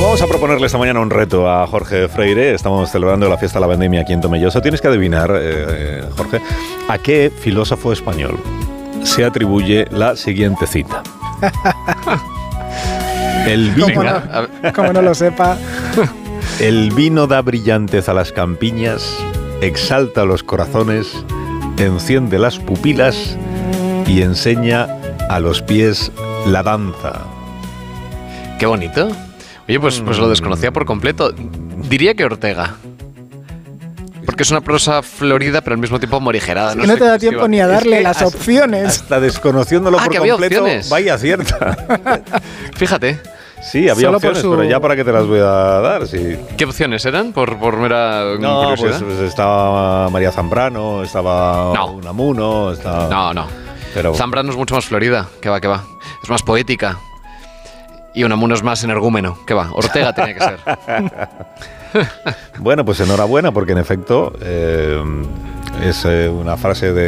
Vamos a proponerle esta mañana un reto a Jorge Freire. Estamos celebrando la fiesta de la vendimia aquí en Tomelloso. Tienes que adivinar, Jorge, a qué filósofo español se atribuye la siguiente cita. El vino, como no lo sepa. El vino da brillantez a las campiñas, exalta los corazones, enciende las pupilas y enseña a los pies la danza. Qué bonito. Oye, pues lo desconocía por completo. Diría que Ortega. Porque es una prosa florida, pero al mismo tiempo morigerada. No te da tiempo ni a darle las opciones. Hasta desconociéndolo por completo, vaya cierta. Fíjate. Sí, había opciones, pero ya para qué te las voy a dar. Sí. ¿Qué opciones eran? Por mera curiosidad. Pues estaba María Zambrano, estaba Unamuno, estaba... No. Pero... Zambrano es mucho más florida, que va. Es más poética. Y Unamuno es más energúmeno, que va. Ortega tenía que ser. Bueno, pues enhorabuena, porque en efecto es una frase de